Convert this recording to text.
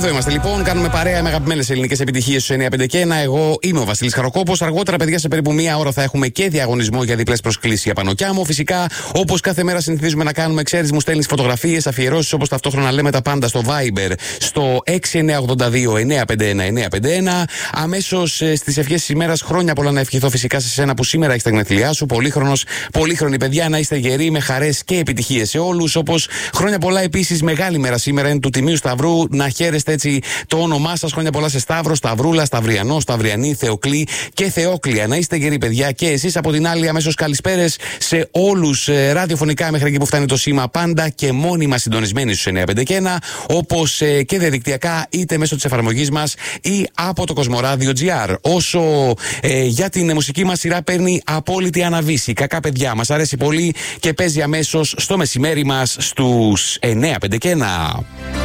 Εδώ είμαστε λοιπόν, κάνουμε παρέα με αγαπημένες ελληνικές επιτυχίες στους 9-5 και 1. Εγώ είμαι ο Βασίλης Χαροκόπος. Αργότερα, παιδιά, σε περίπου μία ώρα θα έχουμε και διαγωνισμό για διπλές προσκλήσεις για Πανοκιά μου. Φυσικά, όπως κάθε μέρα συνηθίζουμε να κάνουμε, ξέρεις, μου στέλνεις φωτογραφίες, αφιερώσεις, όπως ταυτόχρονα λέμε τα πάντα στο Viber, στο 6982-951-951. Αμέσως στις ευχές της ημέρας, χρόνια πολλά να ευχηθώ φυσικά σε σένα που σήμερα έχεις τα γενέθλιά σου. Πολύχρονοι παιδιά, να είστε γεροί με χαρές και επιτυχίες σε όλους. Όπως χρόνια πολλά επίσης, μεγάλη μέρα σήμερα είναι του Τιμίου Σταυρού. Να χαίρεστε έτσι το όνομά σας. Χρόνια πολλά σε Σταύρο, Σταυρούλα, Σταυριανό, Σταυριανή, Θεοκλή και Θεόκλια. Να είστε γεροί, παιδιά, και εσείς. Από την άλλη, αμέσως καλησπέρες σε όλους ραδιοφωνικά μέχρι εκεί που φτάνει το σήμα, πάντα και μόνιμα συντονισμένοι στους 9-5 και 1, όπως και διαδικτυακά, είτε μέσω της εφαρμογής μας ή από το Κοσμοράδιο.gr. Όσο για την μουσική μας σειρά παίρνει απόλυτη αναβίση. Κακά παιδιά, μας αρέσει πολύ και παίζει αμέσως στο μεσημέρι μας στους 9-5 και 1.